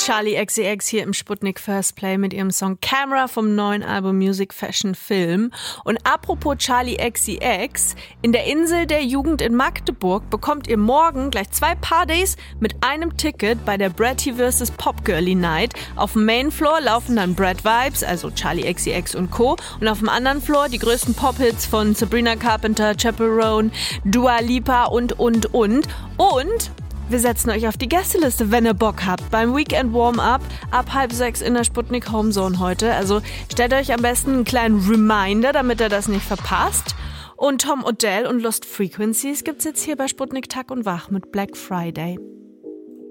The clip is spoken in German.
Charli XCX hier im Sputnik First Play mit ihrem Song Camera vom neuen Album Music Fashion Film. Und apropos Charli XCX, in der Insel der Jugend in Magdeburg bekommt ihr morgen gleich 2 Partys mit einem Ticket bei der Bratty vs. Popgirlie Night. Auf dem Main Floor laufen dann Brat Vibes, also Charli XCX und Co. Und auf dem anderen Floor die größten Pop-Hits von Sabrina Carpenter, Chaperone, Dua Lipa und. Und wir setzen euch auf die Gästeliste, wenn ihr Bock habt, beim Weekend Warm-Up ab 5:30 in der Sputnik Homezone heute. Also stellt euch am besten einen kleinen Reminder, damit ihr das nicht verpasst. Und Tom Odell und Lost Frequencies gibt's jetzt hier bei Sputnik Tag und Wach mit Black Friday.